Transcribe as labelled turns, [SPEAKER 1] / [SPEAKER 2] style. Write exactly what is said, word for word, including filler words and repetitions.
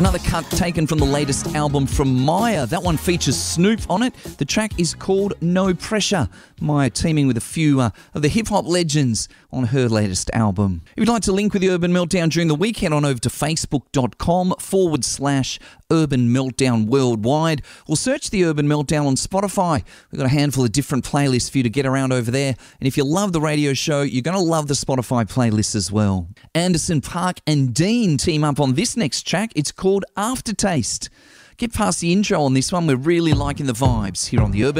[SPEAKER 1] Another cut taken from the latest album from Maya. That one features Snoop on it. The track is called No Pressure. Maya teaming with a few uh, of the hip-hop legends on her latest album. If you'd like to link with the Urban Meltdown during the week, head on over to facebook.com forward slash Urban Meltdown Worldwide, or search the Urban Meltdown on Spotify. We've got a handful of different playlists for you to get around over there. And if you love the radio show, you're going to love the Spotify playlist as well. Anderson .Paak and Dean team up on this next track. It's called Aftertaste. Get past the intro on this one. We're really liking the vibes here on the Urban